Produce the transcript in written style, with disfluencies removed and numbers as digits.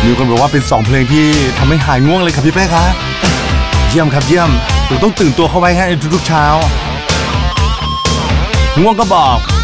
มีคนบอกว่าเป็น2เพลงที่ทำให้หายง่วงเลยครับพี่เป้ครับเยี่ยมครับเยี่ยมเราต้องตื่นตัวเข้าไว้ให้ทุกๆเช้าง่วงก็บอก